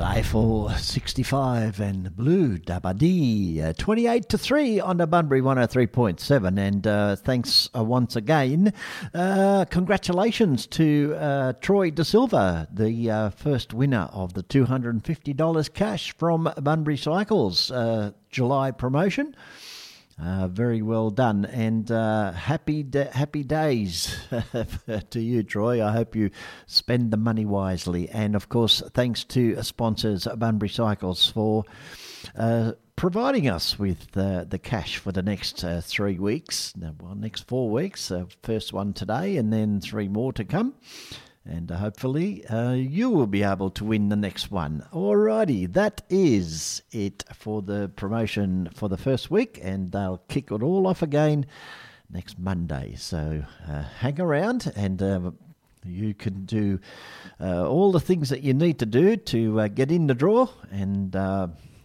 Eiffel 65 and Blue Dabadi 28-3 on the Bunbury 103.7, and thanks once again. Congratulations to Troy De Silva, the first winner of the $250 cash from Bunbury Cycles July promotion. Very well done, and happy days to you, Troy. I hope you spend the money wisely. And, of course, thanks to sponsors Bunbury Cycles for providing us with the cash for the next 3 weeks. Well, next 4 weeks. First one today and then 3 more to come. And hopefully you will be able to win the next one. Alrighty, that is it for the promotion for the first week, and they'll kick it all off again next Monday. So hang around, and you can do all the things that you need to do to get in the draw, and